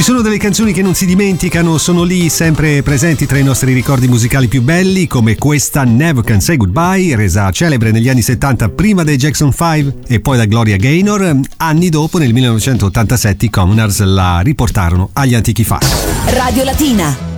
Ci sono delle canzoni che non si dimenticano, sono lì sempre presenti tra i nostri ricordi musicali più belli, come questa Never Can Say Goodbye, resa celebre negli anni 70 prima dai Jackson 5 e poi da Gloria Gaynor. Anni dopo, nel 1987, i Commoners la riportarono agli antichi fasti. Radio Latina.